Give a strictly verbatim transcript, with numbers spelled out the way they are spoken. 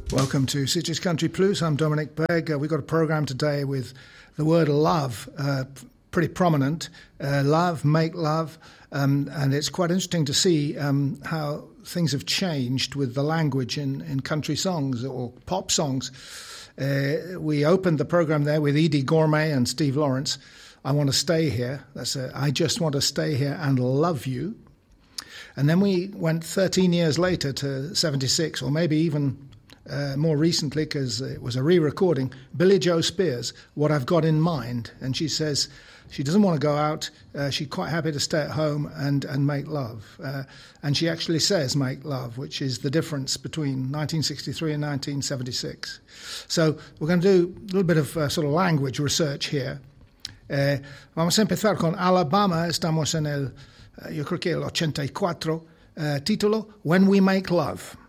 Welcome to Cities Country Plus. I'm Dominic Begg. Uh, we've got a program today with the word love uh, pretty prominent. Uh, love, make love. Um, and it's quite interesting to see um, how things have changed with the language in, in country songs or pop songs. Uh, we opened the program there with Edie Gourmet and Steve Lawrence. I want to stay here. That's a, I just want to stay here and love you. And then we went thirteen years later to seventy-six, or maybe even uh, more recently, because it was a re-recording, Billie Joe Spears, What I've Got in Mind. And she says she doesn't want to go out. Uh, she's quite happy to stay at home and, and make love. Uh, and she actually says make love, which is the difference between nineteen sixty-three and nineteen seventy-six. So we're going to do a little bit of uh, sort of language research here. Eh, vamos a empezar con Alabama. Estamos en el, uh, yo creo que el ochenta y cuatro, uh, título When We Make Love.